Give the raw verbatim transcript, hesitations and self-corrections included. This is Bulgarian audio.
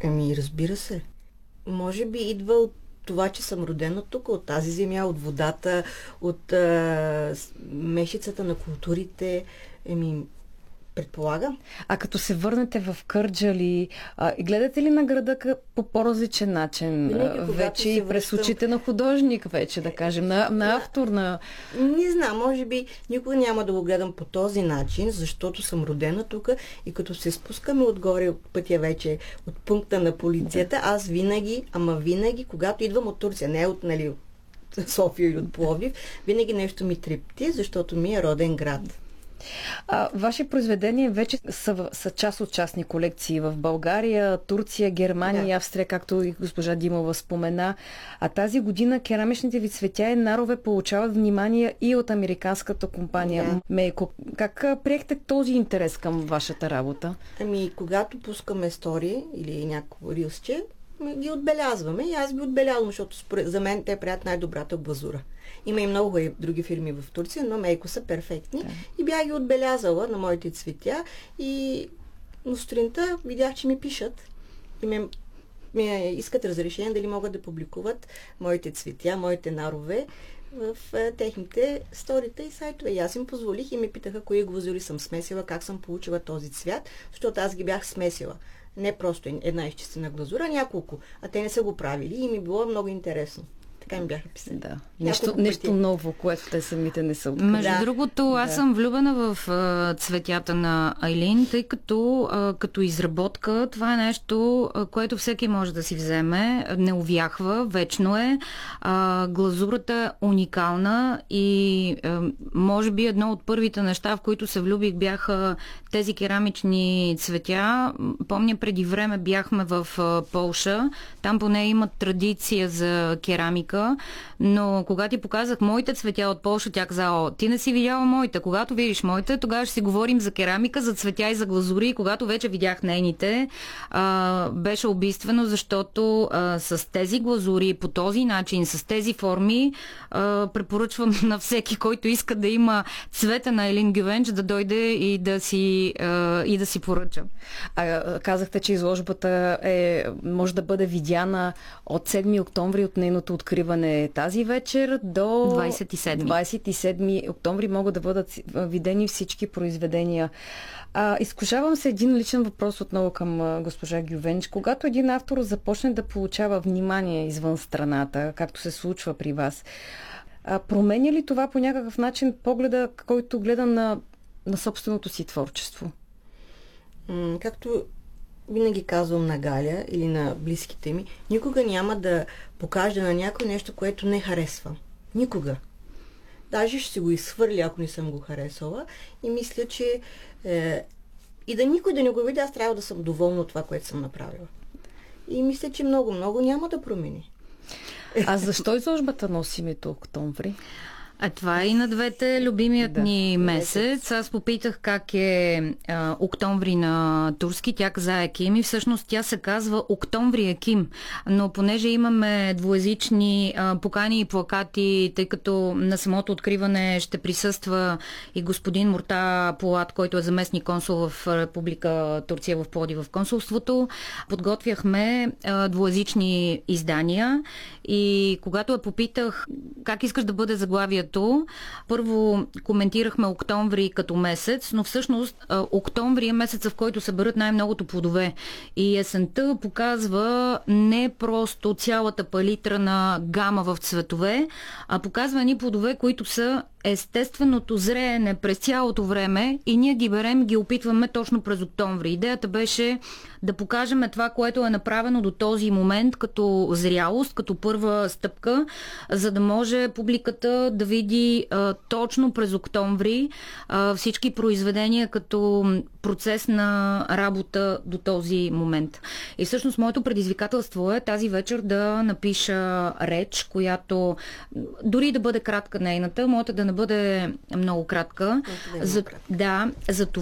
Ами, разбира се. Може би идва от това, че съм родена тук, от тази земя, от водата, от а, мешицата на културите. Еми, предполагам. А като се върнете в Кърджали, а, гледате ли на града по по-различен начин? Винаги, вече и през връщам... очите на художник, вече да кажем, на, на автор. На... Не знам, може би никога няма да го гледам по този начин, защото съм родена тук и като се спускаме отгоре от пътя вече, от пункта на полицията, да. Аз винаги, ама винаги, когато идвам от Турция, не от, нали, от София или от Пловдив, винаги нещо ми трепти, защото ми е роден град. А, ваши произведения вече са, са част от частни колекции в България, Турция, Германия, да. Австрия, както и госпожа Димова спомена. А тази година керамичните ви цветя и нарове получават внимание и от американската компания да. Мейко. Как приехте този интерес към вашата работа? Ами, когато пускаме стори или някакво рилсче, ги отбелязваме и аз ги отбелязвам, защото за мен те правят най-добрата глазура. Има и много и други фирми в Турция, но Мейко са перфектни. Да. И бях ги отбелязала на моите цветя и но сутринта видях, че ми пишат и ме, ме искат разрешение дали могат да публикуват моите цветя, моите нарове в е, техните сторита и сайтове. И аз им позволих и ме питаха кои глазури съм смесила, как съм получила този цвят, защото аз ги бях смесила. Не просто една изчистена глазура, няколко. А те не са го правили и ми било много интересно. Така ми бяха писали. Да. Нещо, нещо ново, което те самите не са открили. Между да. другото, аз да. съм влюбена в а, цветята на Айлин, тъй като а, като изработка това е нещо, а, което всеки може да си вземе. Не увяхва, вечно е. А, глазурата е уникална и а, може би едно от първите неща, в които се влюбих, бяха тези керамични цветя. Помня, преди време бяхме в а, Полша. Там поне имат традиция за керамика. Но когато ти показах моите цветя от Полша, тя каза: о, ти не си видяла моите. Когато видиш моите, тогава ще си говорим за керамика, за цветя и за глазури. И когато вече видях нейните, а, беше убийствено, защото а, с тези глазури, по този начин, с тези форми, а, препоръчвам на всеки, който иска да има цвета на Айлин Гювенч, да дойде и да си, а, и да си поръча. А, казахте, че изложбата е, може да бъде видяна от седми октомври, от нейното откриване тази вечер до двадесет и седми. двадесет и седми октомври могат да бъдат видени всички произведения. А, изкушавам се един личен въпрос отново към госпожа Гювенч. Когато един автор започне да получава внимание извън страната, както се случва при вас, а, променя ли това по някакъв начин погледа, който гледа на, на собственото си творчество? М- както винаги казвам на Галя или на близките ми, никога няма да покажа на някой нещо, което не харесвам. Никога. Даже ще си го изхвърля, ако не съм го харесала. И мисля, че е, и да никой да не го види, аз трябва да съм доволна от това, което съм направила. И мисля, че много-много няма да промени. А защо изложбата носи името октомври? А това е и на двете любимият да, ни месец. Аз попитах как е а, октомври на турски. Тя каза Еким и всъщност тя се казва Октомври Еким. Но понеже имаме двуезични а, покани и плакати, тъй като на самото откриване ще присъства и господин Мурта Полат, който е заместник консул в Република Турция в Пловдив в консулството, подготвяхме а, двуезични издания и когато я попитах как искаш да бъде заглавието, първо коментирахме октомври като месец, но всъщност октомври е месеца, в който се берат най-многото плодове. И есента показва не просто цялата палитра на гама в цветове, а показва едни плодове, които са естественото зреене през цялото време и ние ги берем, ги опитваме точно през октомври. Идеята беше да покажем това, което е направено до този момент като зрялост, като първа стъпка, за да може публиката да види а, точно през октомври а, всички произведения като процес на работа до този момент. И всъщност моето предизвикателство е тази вечер да напиша реч, която дори да бъде кратка нейната, моята да не бъде много кратка. Да, за, да, за